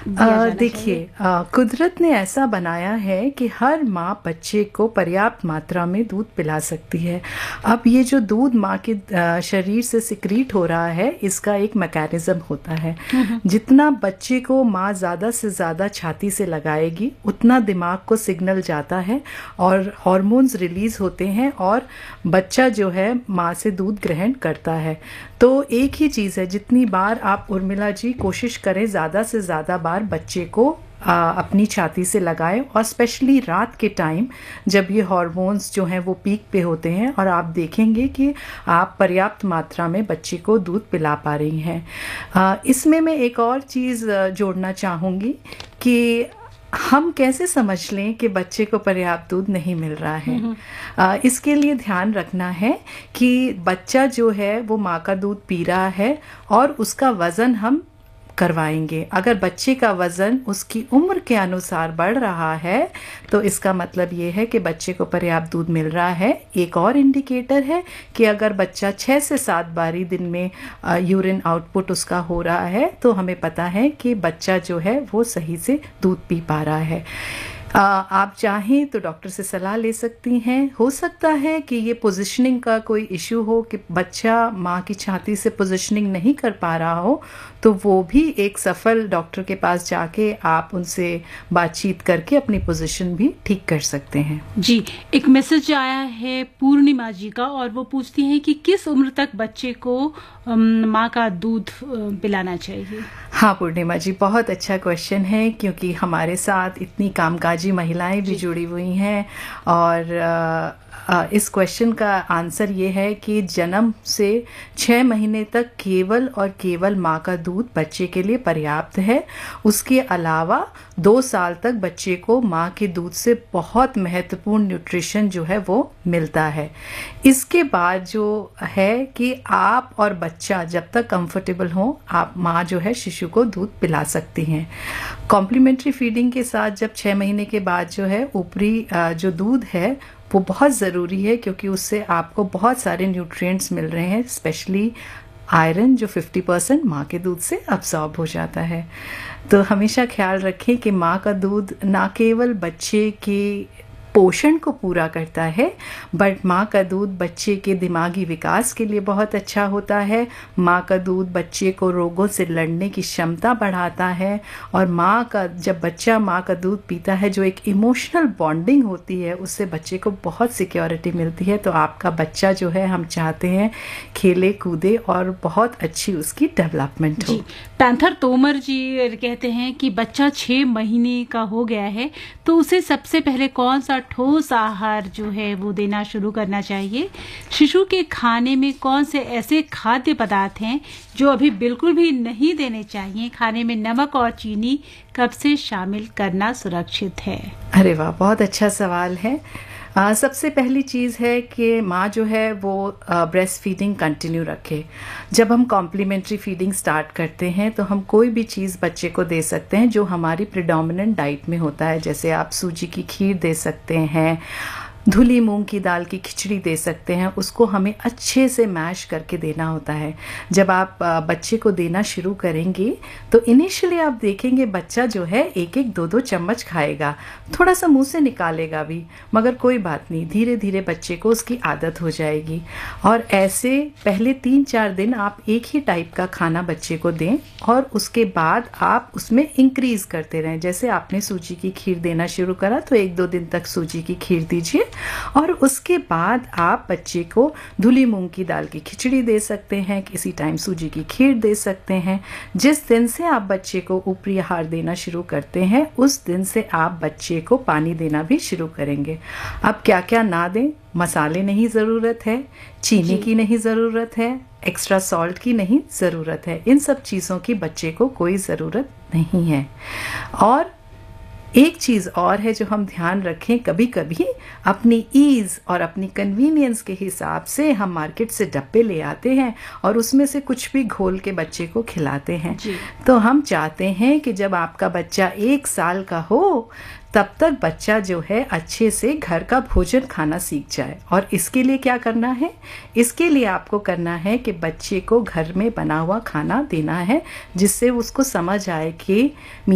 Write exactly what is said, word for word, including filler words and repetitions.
दिया अ, जाना देखिए चाहिए? अ, कुदरत ने ऐसा बनाया है कि हर माँ बच्चे को पर्याप्त मात्रा में दूध पिला सकती है। अब ये जो दूध माँ के अ, शरीर से सिक्रीट हो रहा है, इसका एक मैकेनिज्म होता है। हुँ, हुँ। जितना बच्चे को माँ ज़्यादा से ज़्यादा छाती से लगाएगी, उतना दिमाग को सिग्नल जाता है और हार्मोन्स रिलीज होते हैं और बच्चा जो है माँ से दूध ग्रहण करता है। तो एक ही चीज़ है, जितनी बार आप उर्मिला जी कोशिश करें ज़्यादा से ज़्यादा बार बच्चे को आ, अपनी छाती से लगाएं, और स्पेशली रात के टाइम जब ये हार्मोन्स जो हैं वो पीक पे होते हैं, और आप देखेंगे कि आप पर्याप्त मात्रा में बच्चे को दूध पिला पा रही हैं। आ, इसमें मैं एक और चीज़ आ, जोड़ना चाहूँगी कि हम कैसे समझ लें कि बच्चे को पर्याप्त दूध नहीं मिल रहा है। आ, इसके लिए ध्यान रखना है कि बच्चा जो है वो माँ का दूध पी रहा है और उसका वज़न हम करवाएंगे। अगर बच्चे का वज़न उसकी उम्र के अनुसार बढ़ रहा है तो इसका मतलब ये है कि बच्चे को पर्याप्त दूध मिल रहा है। एक और इंडिकेटर है कि अगर बच्चा छः से सात बारी दिन में यूरिन आउटपुट उसका हो रहा है तो हमें पता है कि बच्चा जो है वो सही से दूध पी पा रहा है। आ, आप चाहें तो डॉक्टर से सलाह ले सकती हैं। हो सकता है कि ये पोजीशनिंग का कोई इश्यू हो कि बच्चा माँ की छाती से पोजीशनिंग नहीं कर पा रहा हो, तो वो भी एक सफल डॉक्टर के पास जाके आप उनसे बातचीत करके अपनी पोजीशन भी ठीक कर सकते हैं। जी, एक मैसेज आया है पूर्णिमा जी का, और वो पूछती हैं कि किस उम्र तक बच्चे को माँ का दूध पिलाना चाहिए? हाँ पूर्णिमा जी, बहुत अच्छा क्वेश्चन है, क्योंकि हमारे साथ इतनी कामकाजी महिलाएं भी जुड़ी हुई हैं, और आ, आ, इस क्वेश्चन का आंसर ये है कि जन्म से छः महीने तक केवल और केवल माँ का दूध बच्चे के लिए पर्याप्त है। उसके अलावा दो साल तक बच्चे को माँ के दूध से बहुत महत्वपूर्ण न्यूट्रिशन जो है वो मिलता है। इसके बाद जो है कि आप और बच्चा जब तक कंफर्टेबल हो, आप माँ जो है शिशु को दूध पिला सकती हैं। कॉम्प्लीमेंट्री फीडिंग के साथ जब छः महीने के बाद जो है ऊपरी जो दूध है वो बहुत ज़रूरी है, क्योंकि उससे आपको बहुत सारे न्यूट्रिएंट्स मिल रहे हैं, स्पेशली आयरन जो पचास परसेंट माँ के दूध से अब्सॉर्ब हो जाता है। तो हमेशा ख्याल रखें कि माँ का दूध ना केवल बच्चे के पोषण को पूरा करता है, बट माँ का दूध बच्चे के दिमागी विकास के लिए बहुत अच्छा होता है। माँ का दूध बच्चे को रोगों से लड़ने की क्षमता बढ़ाता है, और माँ का जब बच्चा माँ का दूध पीता है, जो एक इमोशनल बॉन्डिंग होती है, उससे बच्चे को बहुत सिक्योरिटी मिलती है। तो आपका बच्चा जो है, हम चाहते हैं खेले कूदे और बहुत अच्छी उसकी डेवलपमेंट हो। पैंथर तोमर जी कहते हैं कि बच्चा छः महीने का हो गया है तो उसे सबसे पहले कौन सा ठोस आहार जो है वो देना शुरू करना चाहिए? शिशु के खाने में कौन से ऐसे खाद्य पदार्थ हैं जो अभी बिल्कुल भी नहीं देने चाहिए? खाने में नमक और चीनी कब से शामिल करना सुरक्षित है? अरे वाह, बहुत अच्छा सवाल है। आ, सबसे पहली चीज़ है कि माँ जो है वो ब्रेस्ट फीडिंग कंटिन्यू रखे। जब हम कॉम्प्लीमेंट्री फीडिंग स्टार्ट करते हैं तो हम कोई भी चीज़ बच्चे को दे सकते हैं जो हमारी प्रिडोमिनेंट डाइट में होता है। जैसे आप सूजी की खीर दे सकते हैं, धुली मूंग की दाल की खिचड़ी दे सकते हैं। उसको हमें अच्छे से मैश करके देना होता है। जब आप बच्चे को देना शुरू करेंगे तो इनिशियली आप देखेंगे बच्चा जो है एक एक दो दो चम्मच खाएगा, थोड़ा सा मुंह से निकालेगा भी, मगर कोई बात नहीं, धीरे धीरे बच्चे को उसकी आदत हो जाएगी। और ऐसे पहले तीन चार दिन आप एक ही टाइप का खाना बच्चे को दें, और उसके बाद आप उसमें इंक्रीज करते रहें। जैसे आपने सूजी की खीर देना शुरू करा तो एक दो दिन तक सूजी की खीर दीजिए, और उसके बाद आप बच्चे को धुली मूंग की दाल की खिचड़ी दे सकते हैं, किसी टाइम सूजी की खीर दे सकते हैं। जिस दिन से आप बच्चे को ऊपरी आहार देना शुरू करते हैं, उस दिन से आप बच्चे को पानी देना भी शुरू करेंगे। अब क्या क्या ना दें? मसाले नहीं ज़रूरत है, चीनी की नहीं ज़रूरत है, एक्स्ट्रा सॉल्ट की नहीं ज़रूरत है। इन सब चीज़ों की बच्चे को कोई ज़रूरत नहीं है। और एक चीज़ और है जो हम ध्यान रखें, कभी कभी अपनी ईज़ और अपनी कन्वीनियंस के हिसाब से हम मार्केट से डब्बे ले आते हैं और उसमें से कुछ भी घोल के बच्चे को खिलाते हैं। तो हम चाहते हैं कि जब आपका बच्चा एक साल का हो तब तक बच्चा जो है अच्छे से घर का भोजन खाना सीख जाए। और इसके लिए क्या करना है? इसके लिए आपको करना है कि बच्चे को घर में बना हुआ खाना देना है, जिससे उसको समझ आए कि